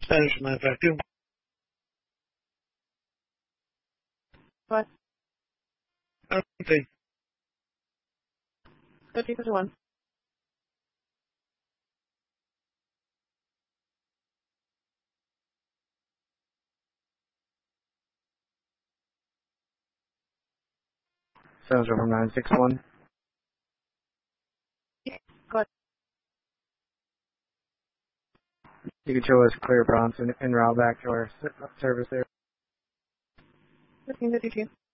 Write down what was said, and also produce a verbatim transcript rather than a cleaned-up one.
Spanish nine five two. What? Okay. thirteen fifty-one. Sounds from nine six one. Go ahead. You can show us clear prompts and, and route back to our service there. fifteen fifty-two.